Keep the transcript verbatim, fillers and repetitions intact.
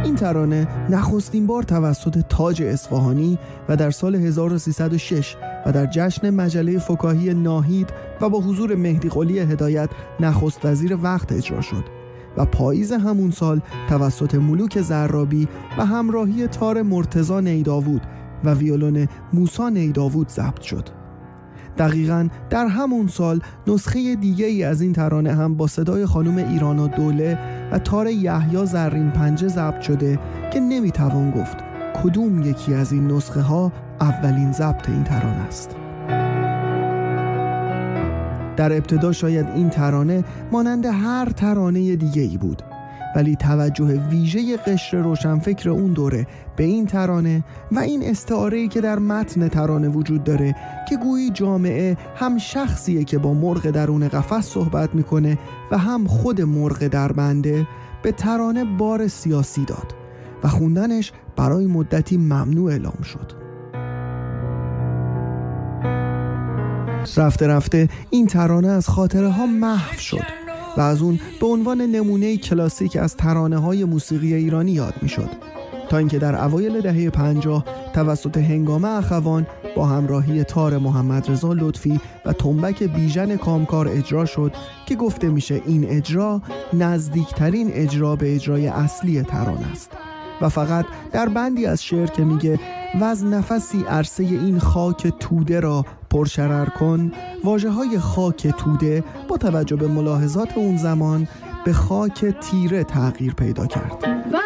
این ترانه نخستین بار توسط تاج اصفهانی و در سال هزار و سیصد و شش و در جشن مجله فکاهی ناهید و با حضور مهدی قلی هدایت نخست وزیر وقت اجرا شد و پاییز همون سال توسط ملوک زرابی و همراهی تار مرتضی نیداود و ویولون موسی نیداود ضبط شد. دقیقاً در همون سال نسخه دیگه ای از این ترانه هم با صدای خانم ایرانا دوله و تار یحیی زرین پنجه ضبط شده که نمیتوان گفت کدوم یکی از این نسخه ها اولین ضبط این ترانه است. در ابتدا شاید این ترانه مانند هر ترانه دیگه ای بود، ولی توجه ویژه قشر روشنفکر اون دوره به این ترانه و این استعاره‌ای که در متن ترانه وجود داره که گویی جامعه هم شخصیه که با مرغ درون قفس صحبت میکنه و هم خود مرغ در بنده، به ترانه بار سیاسی داد و خوندنش برای مدتی ممنوع اعلام شد. رفته رفته این ترانه از خاطره ها محو شد و از اون به عنوان نمونه کلاسیک از ترانه های موسیقی ایرانی یاد می شد، تا اینکه در اوایل دهه پنجاه توسط هنگامه اخوان با همراهی تار محمد رضا لطفی و تنبک بیژن کامکار اجرا شد که گفته میشه این اجرا نزدیکترین اجرا به اجرای اصلی ترانه است و فقط در بندی از شعر که میگه و از نفسی عرصه این خاک توده را پرشرر کن، واژه های خاک توده با توجه به ملاحظات اون زمان به خاک تیره تغییر پیدا کرد. و